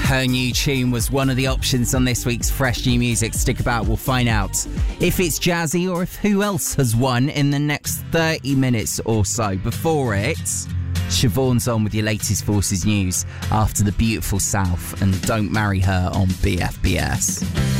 Her new tune was one of the options on this week's Fresh New Music. Stick about, we'll find out if it's Jazzy or if who else has won in the next 30 minutes or so. Before it, Siobhan's on with your latest Forces news after the beautiful South and Don't Marry Her on BFBS.